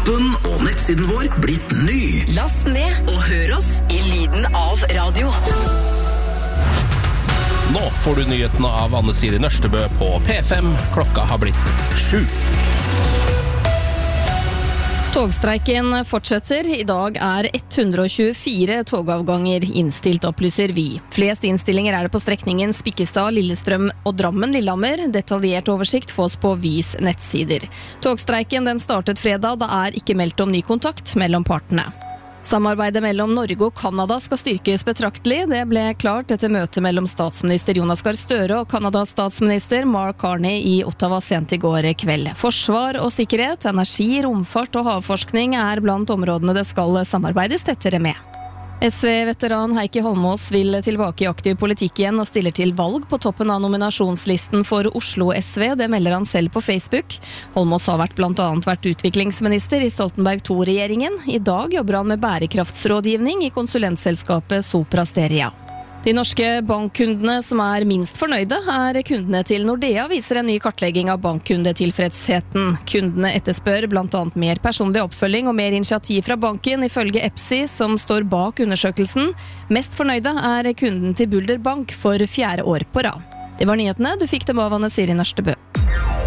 appen og nettsiden vår blitt ny. Last ned og hør oss i lyden av radio. Nå får du nyhetene av Anne Siri Nørstebø på P5. Klokka har blitt 7. Togstreiken fortsetter. I dag 124 togavganger innstilt, opplyser Vy. Flest innstillinger det på strekningen Spikkestad, Lillestrøm og Drammen-Lillehammer. Detaljert oversikt fås på Vys nettsider. Togstreiken den startet fredag, det ikke meldt om ny kontakt mellom partene. Samarbeidet mellom Norge og Kanada skal styrkes betraktelig. Det ble klart etter møte mellom statsminister Jonas Gahr Støre og Kanadas statsminister Mark Carney i Ottawa sent i går kveld. Forsvar og sikkerhet, energi, romfart og havforskning blant områdene det skal samarbeides tettere med. SV-veteran Heikki Holmås vil tilbake i aktiv politikk igjen og stiller til valg på toppen av nominasjonslisten for Oslo SV. Det melder han selv på Facebook. Holmås har blant annet vært utviklingsminister i Stoltenberg II-regjeringen. I dag jobber han med bærekraftsrådgivning i konsulentselskapet Sopra Steria. De norske bankkundene som minst fornøyde kundene til Nordea, viser en ny kartlegging av bankkundetilfredsheten. Kundene etterspør blant annet mer personlig oppfølging og mer initiativ fra banken, ifølge EPSI, som står bak undersøkelsen. Mest fornøyde kunden til Bulder Bank for 4. år på rad. Det var nyhetene. Du fikk dem av Anne Siri Nørstebø.